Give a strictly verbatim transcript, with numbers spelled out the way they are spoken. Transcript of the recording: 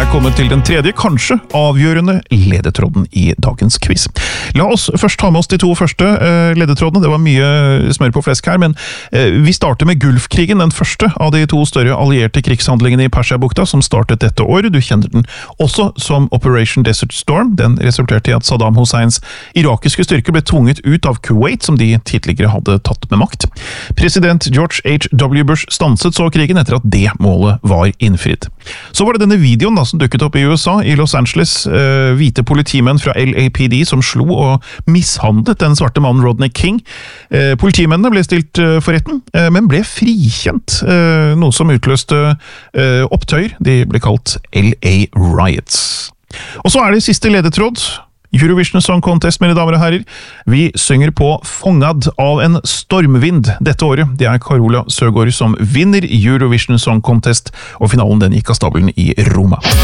er kommet til den tredje, kanskje avgjørende ledetråden i dagens quiz. La oss først ta med oss de to første uh, ledetrådene. Det var mye smør på flesk her, men uh, vi starter med Gulfkrigen, den første av de to større allierte krigshandlingene i Persiabukta, som startet dette året. Du kjenner den også som Operation Desert Storm. Den resulterte i at Saddam Husseins irakiske styrker ble tvunget ut av Kuwait, som de tidligere hadde tatt med makt. President George H W Bush stanset så krigen etter at det målet var innfridd. Så var det denne videoen da, som dukket opp i U S A, i Los Angeles, uh, hvite politimenn fra L A P D som slo og mishandlet den svarte mannen Rodney King. Uh, politimennene ble stilt uh, for retten, uh, men ble frikjent, uh, noe som utløste uh, opptøyer. De ble kalt L A Riots. Og så er det siste ledetråd. Eurovision Song Contest, mine damer og herrer. Vi synger på Fångad av en stormvind dette året. Det er Carola Søgaard som vinner Eurovision Song Contest, og finalen den gikk av stabelen i Roma.